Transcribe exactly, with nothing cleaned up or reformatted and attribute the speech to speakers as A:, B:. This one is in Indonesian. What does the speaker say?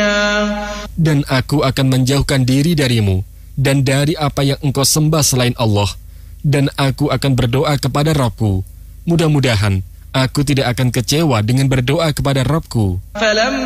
A: Dan aku akan menjauhkan diri darimu dan dari apa yang engkau sembah selain Allah, dan aku akan berdoa kepada Rabbku. Mudah-mudahan aku tidak akan kecewa dengan berdoa kepada Rabbku.